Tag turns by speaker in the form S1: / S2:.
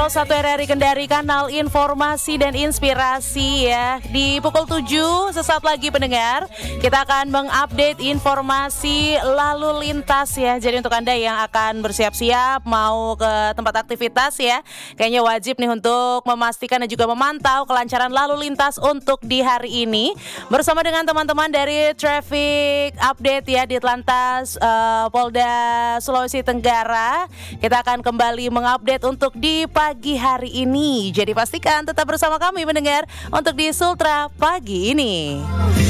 S1: Metro 1 RRI Kendari, kanal informasi dan inspirasi ya. Di pukul 7 sesaat lagi pendengar, kita akan mengupdate informasi lalu lintas ya. Jadi untuk Anda yang akan bersiap-siap mau ke tempat aktivitas ya, kayaknya wajib nih untuk memastikan dan juga memantau kelancaran lalu lintas untuk di hari ini. Bersama dengan teman-teman dari Traffic Update ya di Telantas Polda Sulawesi Tenggara. Kita akan kembali mengupdate untuk di pagi hari ini. Jadi pastikan tetap bersama kami mendengar untuk di Sultra pagi ini.